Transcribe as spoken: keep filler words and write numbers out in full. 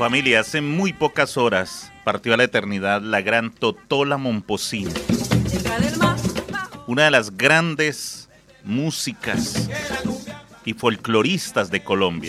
Familia, hace muy pocas horas partió a la eternidad la gran Totola Momposina, una de las grandes músicas y folcloristas de Colombia.